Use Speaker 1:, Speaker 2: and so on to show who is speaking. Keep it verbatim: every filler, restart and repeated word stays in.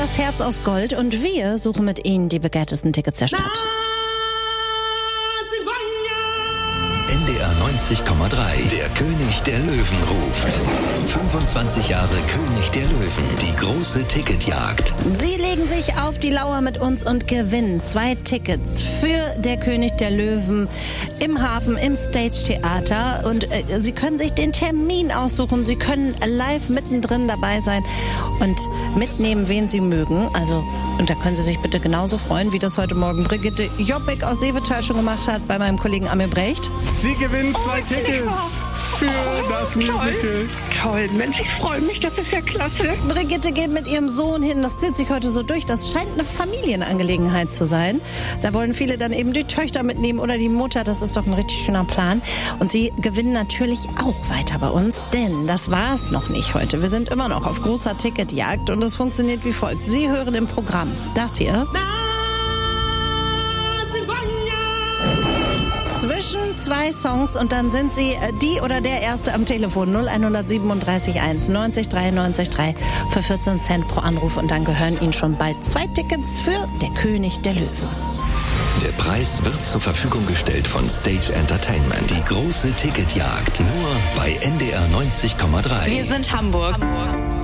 Speaker 1: Das Herz aus Gold und wir suchen mit Ihnen die begehrtesten Tickets der Stadt.
Speaker 2: N D R neunzig Komma drei. Der König der Löwen ruft. fünfundzwanzig Jahre König der Löwen. Die große Ticketjagd.
Speaker 1: Sie legen sich auf die Lauer mit uns und gewinnen zwei Tickets für der König der Löwen im Hafen, im Stage Theater. Und äh, Sie können sich den Termin aussuchen. Sie können live mittendrin dabei sein und mitnehmen, wen Sie mögen. Also, und da können Sie sich bitte genauso freuen, wie das heute Morgen Brigitte Joppek aus Seevetal schon gemacht hat bei meinem Kollegen Amir Brecht.
Speaker 3: Sie gewinnen zwei oh, Tickets für oh, das Musical.
Speaker 4: Toll. toll, Mensch, ich freue mich, das ist ja klasse.
Speaker 1: Brigitte geht mit ihrem Sohn hin, das zieht sich heute so durch, das scheint eine Familienangelegenheit zu sein. Da wollen viele dann eben die Töchter mitnehmen oder die Mutter, das ist doch ein richtig schöner Plan. Und sie gewinnen natürlich auch weiter bei uns, denn das war es noch nicht heute. Wir sind immer noch auf großer Ticketjagd und es funktioniert wie folgt. Sie hören im Programm das hier. Zwischen zwei Songs und dann sind Sie die oder der Erste am Telefon null eins sieben drei eins neunzig dreiundneunzig drei für vierzehn Cent pro Anruf und dann gehören Ihnen schon bald zwei Tickets für Der König der Löwen.
Speaker 2: Der Preis wird zur Verfügung gestellt von Stage Entertainment. Die große Ticketjagd nur bei N D R neunzig Komma drei.
Speaker 5: Wir sind Hamburg. Hamburg.